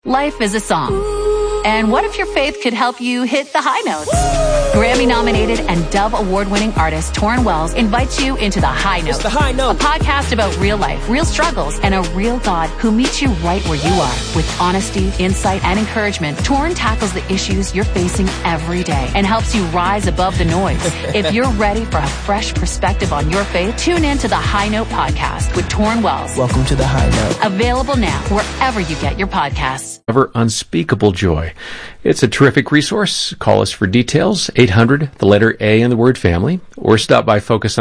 Life is a song. And what if your faith could help you hit the high notes? Grammy-nominated and Dove Award-winning artist Torrin Wells invites you into The High Note. It's The High Note. A podcast about real life, real struggles, and a real God who meets you right where you are. With honesty, insight, and encouragement, Torrin tackles the issues you're facing every day and helps you rise above the noise. If you're ready for a fresh perspective on your faith, tune in to The High Note podcast with Torrin Wells. Welcome to The High Note. Available now wherever you get your podcasts. Ever unspeakable joy. It's a terrific resource. Call us for details, 800, the letter A in the word family, or stop by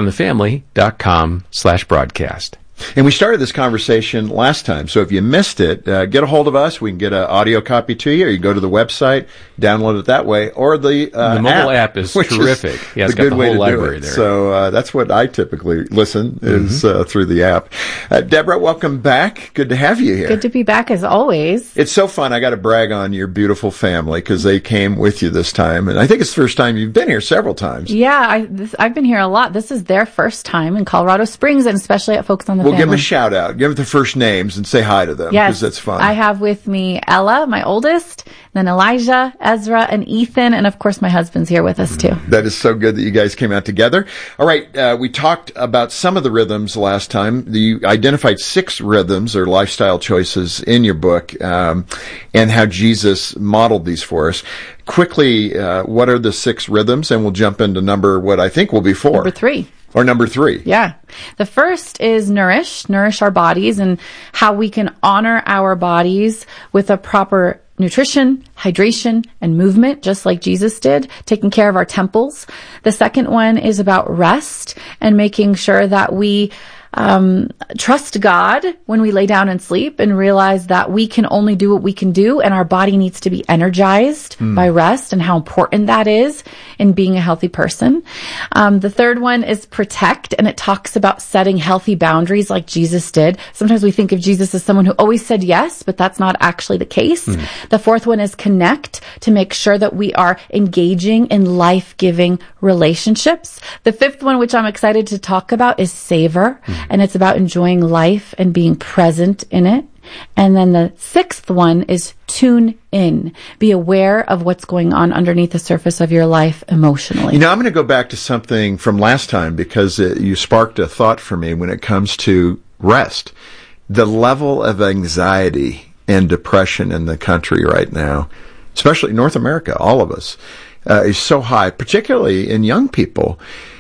focusonthefamily.com/broadcast. And we started this conversation last time, so if you missed it, get a hold of us. We can get an audio copy to you, or you go to the website, download it that way, or the mobile app is terrific. Yeah, it's got the whole library there. So that's what I typically listen is through the app. Deborah, welcome back. Good to have you here. Good to be back as always. It's so fun. I got to brag on your beautiful family because they came with you this time, and I think it's the first time you've been here several times. Yeah, I've been here a lot. This is their first time in Colorado Springs, and especially at Focus on the Family. Give them a shout out. Give them the first names and say hi to them. Yes, because that's fun. I have with me Ella, my oldest, then Elijah, Ezra, and Ethan, and of course my husband's here with us too. That is so good that you guys came out together. All right, we talked about some of the rhythms last time. You identified 6 rhythms or lifestyle choices in your book, and how Jesus modeled these for us. Quickly, what are the 6 rhythms? And we'll jump into what I think will be 4. Number 3. Or number 3. Yeah. The first is nourish our bodies, and how we can honor our bodies with a proper nutrition, hydration, and movement, just like Jesus did, taking care of our temples. The second one is about rest and making sure that we trust God when we lay down and sleep, and realize that we can only do what we can do, and our body needs to be energized by rest, and how important that is in being a healthy person. The third one is protect, and it talks about setting healthy boundaries like Jesus did. Sometimes we think of Jesus as someone who always said yes, but that's not actually the case. The fourth one is connect, to make sure that we are engaging in life-giving relationships. The fifth one, which I'm excited to talk about, is savor. And it's about enjoying life and being present in it. And then the sixth one is tune in. Be aware of what's going on underneath the surface of your life emotionally. You know, I'm going to go back to something from last time because you sparked a thought for me when it comes to rest. The level of anxiety and depression in the country right now, especially North America, all of us, is so high, particularly in young people.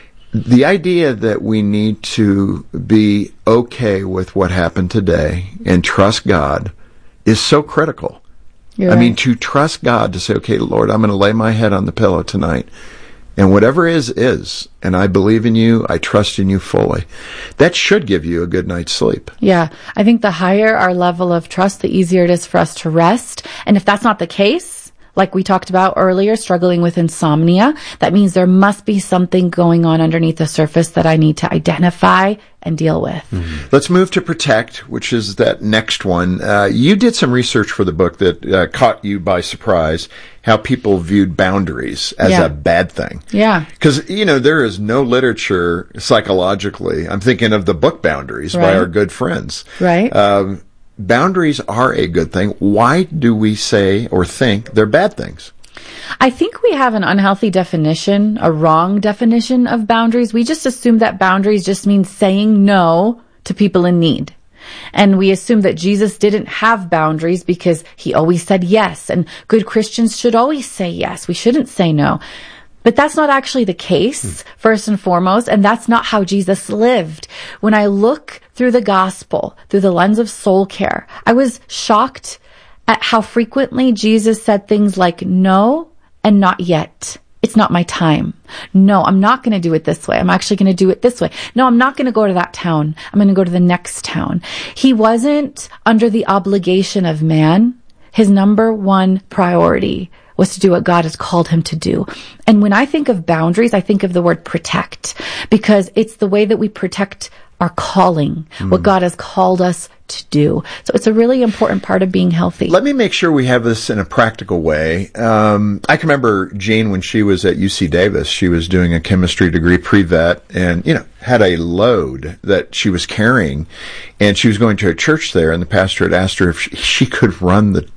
The idea that we need to be okay with what happened today and trust God is so critical. You're right. I mean, to trust God, to say, okay, Lord, I'm going to lay my head on the pillow tonight, and whatever is, and I believe in you, I trust in you fully. That should give you a good night's sleep. Yeah. I think the higher our level of trust, the easier it is for us to rest. And if that's not the case, like we talked about earlier, struggling with insomnia, that means there must be something going on underneath the surface that I need to identify and deal with. Let's move to protect, which is that next one. You did some research for the book that caught you by surprise, how people viewed boundaries as a bad thing. Yeah. Because, there is no literature psychologically. I'm thinking of the book Boundaries by our good friends. Right. Boundaries are a good thing. Why do we say or think they're bad things? I think we have an unhealthy definition, a wrong definition of boundaries. We just assume that boundaries just mean saying no to people in need. And we assume that Jesus didn't have boundaries because he always said yes. And good Christians should always say yes. We shouldn't say no. But that's not actually the case, first and foremost, and that's not how Jesus lived. When I look through the gospel, through the lens of soul care, I was shocked at how frequently Jesus said things like no and not yet. It's not my time. No, I'm not going to do it this way. I'm actually going to do it this way. No, I'm not going to go to that town. I'm going to go to the next town. He wasn't under the obligation of man. His number one priority was to do what God has called him to do. And when I think of boundaries, I think of the word protect, because it's the way that we protect our calling, what God has called us to do. So it's a really important part of being healthy. Let me make sure we have this in a practical way. I can remember Jane when she was at UC Davis. She was doing a chemistry degree pre-vet and, had a load that she was carrying. And she was going to a church there, and the pastor had asked her if she could run the